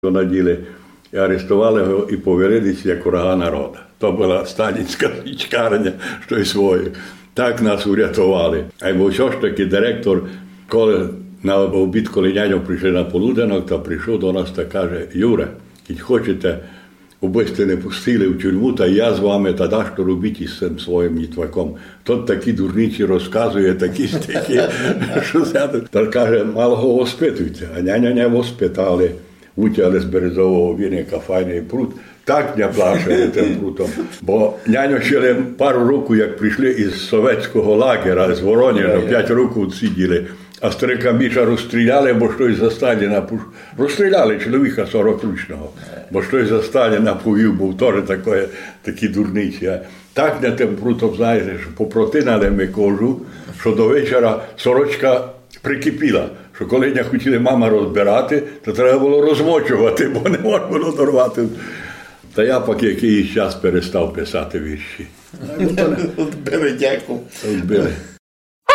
наділи і арестували його і повели десь як врага народу. То була сталінська січкарня, що й своє. Так нас урятували. А бо все ж таки директор, коли на обід, коли няню прийшли на полуденок, то прийшов до нас та каже: Юра, якщо хочете, аби сте не пустили в тюрму, та я з вами тоді що робіть із цим своїм нітваком. Тот такі дурниці розказує, такі стихи, що сяде. Та каже: малого воспитуйте. А няня не воспитали. Витягли з березового віника файний прут. Так не плашили тим прутом. Бо няню ще пару років, як прийшли із совєтського лагера, з Воронежа, 5 років сиділи. А старика Міша розстріляли, бо щось за Сталіна. Розстріляли чоловіка 40-річного, бо щось за Сталіна повів, був теж такі дурниці. Так не тим прутом, знаєте, що попротинали ми кожу, що до вечора сорочка прикипіла. Що коли не хотіли мама розбирати, то треба було розмочувати, бо не можна було дорвати. Та я поки якийсь час перестав писати вірші. Відбили дяку. Відбили.